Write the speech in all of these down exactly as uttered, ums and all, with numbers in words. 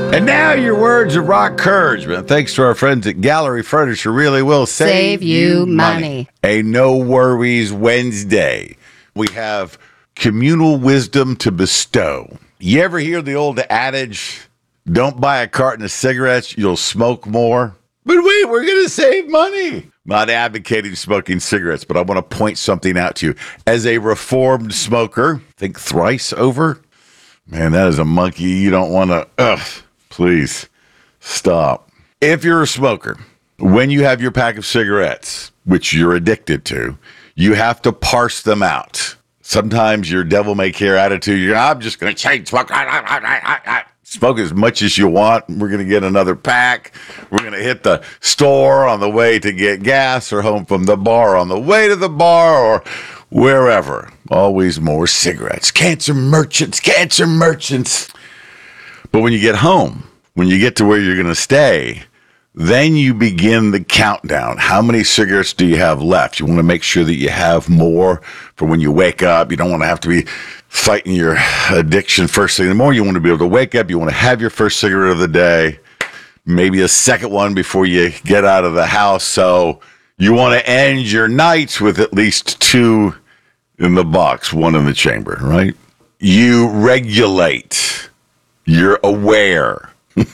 And now your words of rock encouragement. Thanks to our friends at Gallery Furniture, really will save, Save you money. A no worries Wednesday. We have communal wisdom to bestow. You ever hear the old adage, don't buy a carton of cigarettes, you'll smoke more? But wait, we're going to save money. Not advocating smoking cigarettes, but I want to point something out to you. As a reformed smoker, think thrice over. Man, that is a monkey you don't want to, ugh, please stop. If you're a smoker, when you have your pack of cigarettes, which you're addicted to, you have to parse them out. Sometimes your devil may care attitude, you're, I'm just going to change smoke. Smoke as much as you want. We're going to get another pack. We're going to hit the store on the way to get gas or home from the bar on the way to the bar or wherever. Always more cigarettes. Cancer merchants, cancer merchants. But when you get home, when you get to where you're going to stay, then you begin the countdown. How many cigarettes do you have left? You want to make sure that you have more for when you wake up. You don't want to have to be fighting your addiction first thing in the morning. You want to be able to wake up. You want to have your first cigarette of the day, maybe a second one before you get out of the house. So you want to end your nights with at least two in the box, one in the chamber, right? You regulate. You're aware.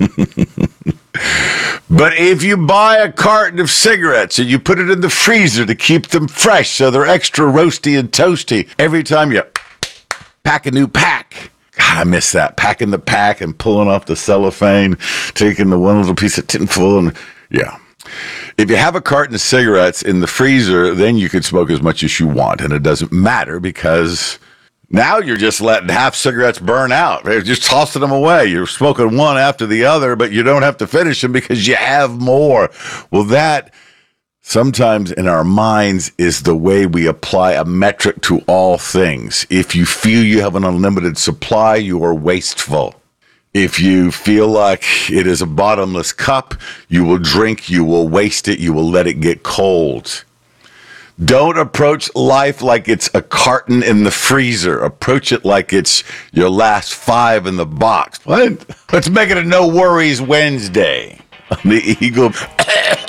But if you buy a carton of cigarettes and you put it in the freezer to keep them fresh so they're extra roasty and toasty, every time you pack a new pack. God, I miss that. Packing the pack and pulling off the cellophane, taking the one little piece of tinfoil and, yeah. If you have a carton of cigarettes in the freezer, then you can smoke as much as you want. And it doesn't matter because now you're just letting half cigarettes burn out. You're just tossing them away. You're smoking one after the other, but you don't have to finish them because you have more. Well, that sometimes in our minds is the way we apply a metric to all things. If you feel you have an unlimited supply, you are wasteful. If you feel like it is a bottomless cup, you will drink, you will waste it, you will let it get cold. Don't approach life like it's a carton in the freezer. Approach it like it's your last five in the box. What? Let's make it a no worries Wednesday on the Eagle